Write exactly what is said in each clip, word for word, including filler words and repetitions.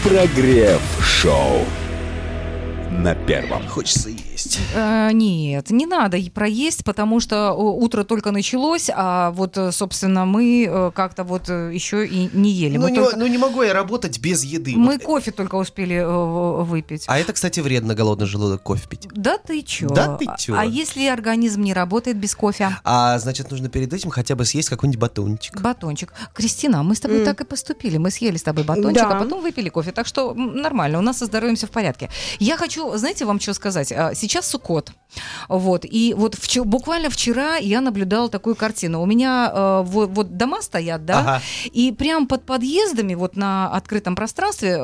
Прогрев-шоу на первом. Хочется есть. А, нет, не надо проесть, потому что утро только началось, а вот, собственно, мы как-то вот еще и не ели. Ну, не, только... ну не могу я работать без еды. Мы вот. кофе только успели выпить. А это, кстати, вредно, голодный желудок кофе пить. Да ты чё? Да ты чё? А если организм не работает без кофе? А значит, нужно перед этим хотя бы съесть какой-нибудь батончик. Батончик. Кристина, мы с тобой mm. так и поступили. Мы съели с тобой батончик, да. а потом выпили кофе. Так что нормально, у нас со здоровьем все в порядке. Я хочу, знаете, вам что сказать? Сейчас Суккот. Вот. И вот вч- буквально вчера я наблюдала такую картину. У меня э, вот, вот дома стоят, да, Ага. и прямо под подъездами, вот на открытом пространстве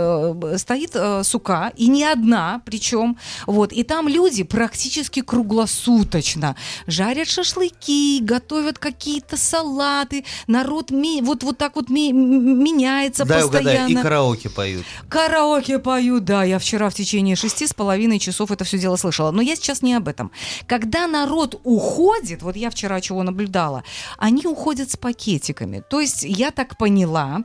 э, стоит э, сука, и не одна причем. Вот. И там люди практически круглосуточно жарят шашлыки, готовят какие-то салаты. Народ ми- вот, вот так вот ми- меняется Дай постоянно. угадаю, и караоке поют. Караоке поют, да. Я вчера в течение шести с половиной часов это все дело слышала. Но я сейчас не об этом. Когда народ уходит, вот я вчера чего наблюдала, они уходят с пакетиками. То есть я так поняла,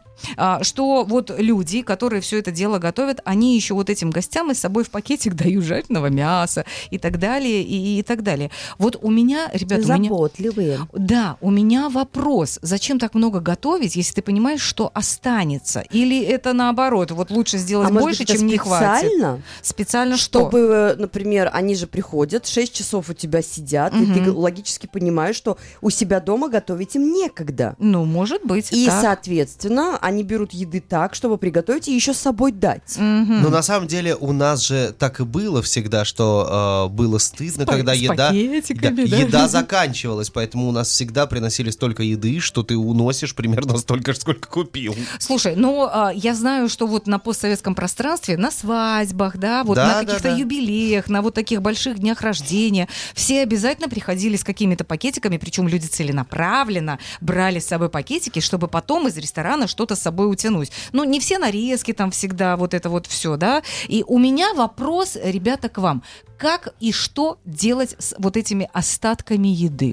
что вот люди, которые все это дело готовят, они еще вот этим гостям и с собой в пакетик дают жареного мяса и так далее, и, и так далее. Вот у меня, ребята, заботливые. У меня, да, у меня вопрос. Зачем так много готовить, если ты понимаешь, что останется? Или это наоборот, вот лучше сделать а больше, может быть, чем не хватит? Специально? Специально что? Чтобы, например, они же приходят, шесть часов у тебя сидят, Угу. и ты логически понимаешь, что у себя дома готовить им некогда. Ну, может быть. И, так. соответственно, они берут еды так, чтобы приготовить и еще с собой дать. Мгм. Но на самом деле у нас же так и было всегда, что э, было стыдно, С па- когда с еда, пакетиками, да. еда заканчивалась, поэтому у нас всегда приносили столько еды, что ты уносишь примерно столько же, сколько купил. Слушай, ну, а, я знаю, что вот на постсоветском пространстве, на свадьбах, да, вот Да, на да, каких-то да. юбилеях, на вот таких больших днях рождения, все обязательно приходили с какими-то пакетиками, причем люди целенаправленно брали с собой пакетики, чтобы потом из ресторана что-то с собой утянуть. Ну, не все нарезки там всегда, вот это вот все, да. И у меня вопрос, ребята, к вам. Как и что делать с вот этими остатками еды?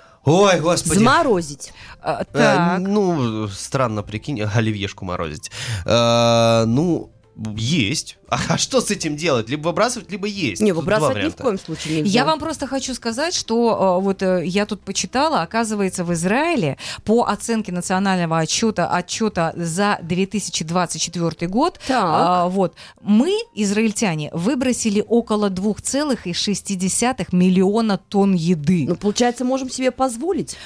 Ой, господи. Заморозить. А, Э, так. ну, странно, прикинь, оливьешку морозить. Э, ну, есть. А что с этим делать? Либо выбрасывать, либо есть. Не, Тут выбрасывать два ни в варианта. коем случае нельзя. Я вам просто хочу сказать, что э, вот э, я тут почитала, оказывается, в Израиле по оценке национального отчета, отчета за две тысячи двадцать четвёртый год, Так. э, вот, мы, израильтяне, выбросили около два целых шесть десятых миллиона тонн еды. Ну, получается, можем себе позволить.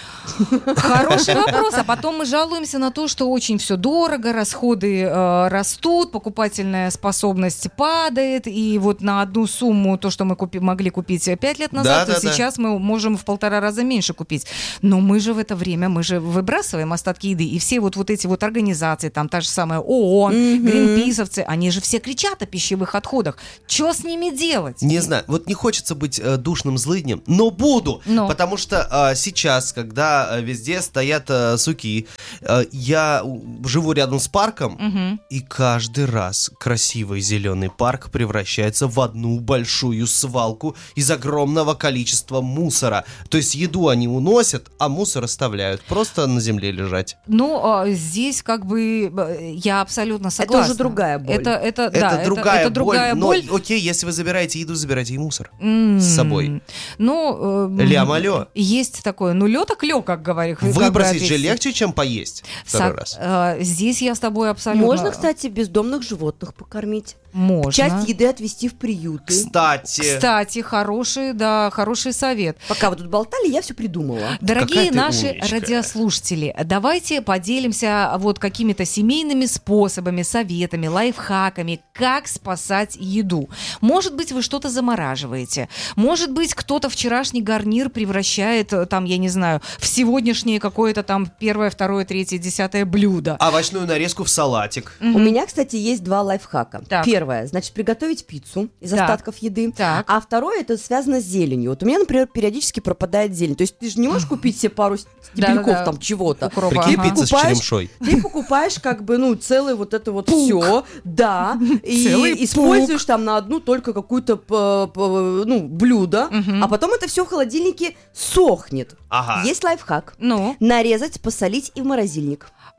Хороший вопрос. А потом мы жалуемся на то, что очень все дорого, расходы э, растут, покупательная способность падает, и вот на одну сумму то, что мы купи, могли купить пять лет назад, Да, то да, да. сейчас мы можем в полтора раза меньше купить. Но мы же в это время, мы же выбрасываем остатки еды, и все вот, вот эти вот организации, там та же самая ООН, Мгм. гринписовцы, они же все кричат о пищевых отходах. Что с ними делать? Не знаю, вот не хочется быть э, душным злыднем, но буду, Но. потому что э, сейчас, когда э, везде стоят э, суки, э, я у- живу рядом с парком, Мгм. и каждый раз красивый зеленый парк превращается в одну большую свалку из огромного количества мусора. То есть еду они уносят, а мусор оставляют просто на земле лежать. Ну, а, здесь как бы э, я абсолютно согласна. уже другая боль. Это, это, Это да, другая, это, это другая боль, боль. но окей, если вы забираете еду, забирайте и мусор. М, с собой. Ну, э, Лям-алё. есть такое. Ну, лё так лё, как говорю. как бы Выбросить же ответить. легче, чем поесть второй Со- раз. э, здесь я с тобой абсолютно... Можно, кстати, бездомных животных покормить. Можно. Часть еды отвезти в приюты. Кстати, Кстати, хороший, да, хороший совет. Пока вы тут болтали, я все придумала. Дорогие Какая ты наши умничка. радиослушатели, давайте поделимся вот какими-то семейными способами, советами, лайфхаками, как спасать еду. Может быть, вы что-то замораживаете. Может быть, кто-то вчерашний гарнир превращает, э, там, я не знаю, в сегодняшнее какое-то там первое, второе, третье, десятое блюдо. овощную нарезку в салатик. У меня, кстати, есть два лайфхака. Так. Первое, значит, приготовить пиццу из Так. остатков еды. Так. А второе, это связано с зеленью. Вот у меня, например, периодически пропадает зелень. То есть ты же не можешь купить себе пару стебельков Да-да-да. там чего-то. Укропа, Прикинь, ага. пицца с Покупаешь- черемшой. Ты покупаешь как бы, ну, целое вот это вот все, да, Целый и используешь там на одну только какую-то, п- п- ну, блюдо, Мгм. а потом это все в холодильнике сохнет. Ага. Есть лайфхак. Ну, Нарезать, посолить и в морозильник.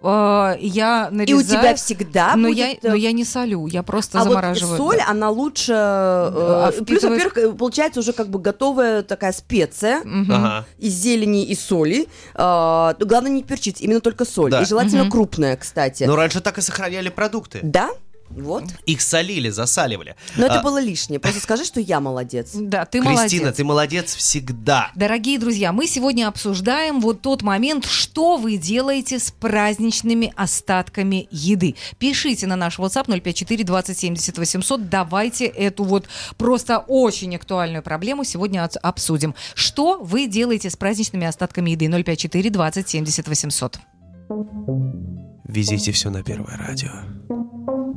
э, я нарезаю. И у тебя всегда но будет... я, но я не солю, я просто а замораживаю. вот соль, да. она лучше... э, впитывает- Плюс, во-первых, получается уже как бы готовая такая специя Мгм. Ага. из зелени и соли. Э, Главное не перчить, именно только соль. Да. И желательно Мгм. крупная, кстати. Но раньше так и сохраняли продукты. Да? Вот. Их солили, засаливали. Но это А, было лишнее. Просто скажи, что я молодец. Да, ты Кристина, молодец. ты молодец всегда. Дорогие друзья, мы сегодня обсуждаем вот тот момент, что вы делаете с праздничными остатками еды. Пишите на наш WhatsApp ноль пять четыре двадцать семьдесят восемьсот. Давайте эту вот просто очень актуальную проблему сегодня от- обсудим. Что вы делаете с праздничными остатками еды? ноль пять четыре двадцать семьдесят восемьсот. Везите все на Первое радио.